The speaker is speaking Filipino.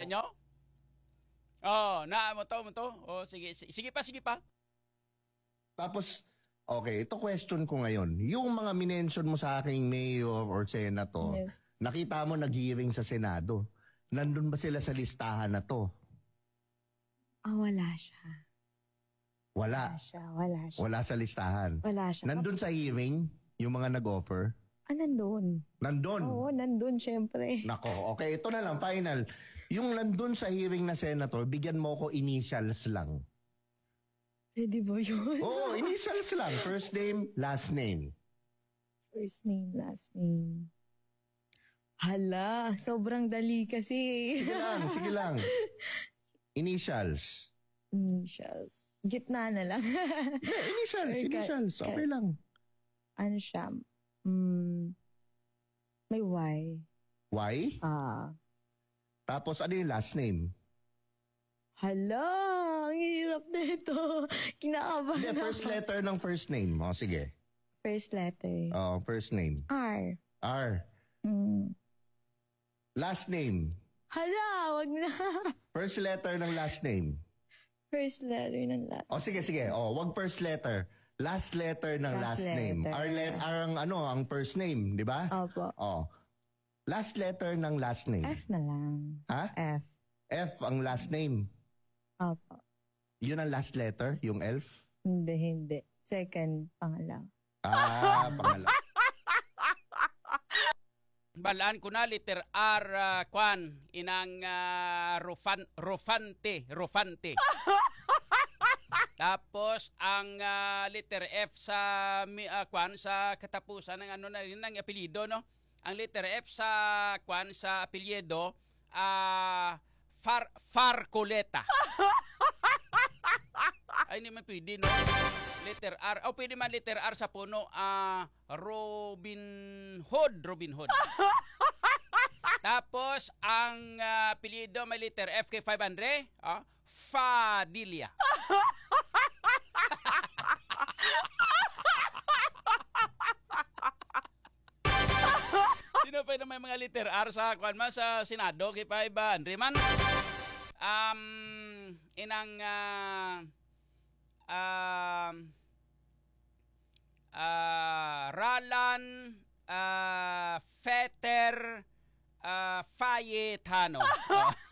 nyo? Oh, na mo to. Oh, sige, sige pa. Tapos, okay, ito question ko ngayon. Yung mga minention mo sa aking mayor or senator, Yes. nakita mo nag-hearing sa Senado. Nandun ba sila sa listahan na to? Wala siya. Wala. Wala siya. Wala sa listahan. Wala siya. Nandun sa hearing, yung mga nag-offer? Nandun. Nandun? Oo, nandun syempre. Nako, okay, ito na lang, final. Yung nandun sa hearing na senator, bigyan mo ko initials lang. Pwede ba yun? Oo, initials lang. First name, last name. First name, last name. Hala, sobrang dali kasi. Sige lang. Initials. Initials. Gitna na lang. Initials. Okay lang. Ano siya? May Y. Y? Tapos ano yung last name? Hala, ang hirap na ito. Kinakabahan Hindi, first ako. letter ng first name. O, sige. First letter. First name. R. R. Last name. Hala, wag na. First letter ng last name. First letter ng last. O, sige. Wag first letter. Last letter ng last name. letter. R ang first name, di ba? Opo. Last letter ng last name. F na lang. Ha? F. F ang last name. Opo. Yun ang last letter, yung elf? Hindi. Second, pangalaw. Pangalan. Balaan ko na, liter R, inang Rofante. Tapos, ang liter F sa, sa katapusan ng ng apelyido, no? Ang liter F sa, sa apelyido, Farcoleta. Ay, hindi man pwede, no? Letter R. Pwede man letter R sa puno. Robin Hood. Tapos, ang apelyido may letter F kay 500. Fadilia. Sino pa yung may mga letter R sa sa Senado kay 500 man? Inang Ralan Fetter Fayetano.